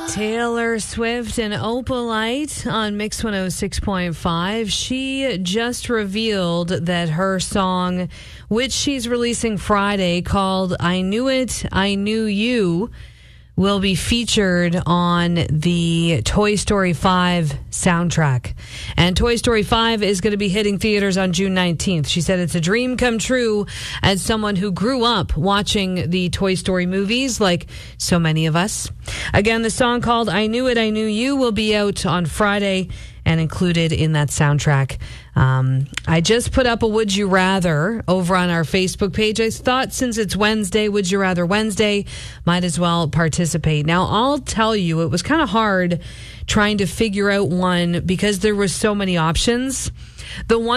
Taylor Swift and Opalite on Mix 106.5. She just revealed that her song, which she's releasing Friday, called I Knew It, I Knew You, will be featured on the Toy Story 5 soundtrack. And Toy Story 5 is going to be hitting theaters on June 19th. She said it's a dream come true as someone who grew up watching the Toy Story movies, like so many of us. Again, the song called I Knew It, I Knew You will be out on Friday and included in that soundtrack. I just put up a Would You Rather over on our Facebook page. I thought since it's Wednesday, Would You Rather Wednesday, might as well participate. Now, I'll tell you, it was kind of hard trying to figure out one because there were so many options. The one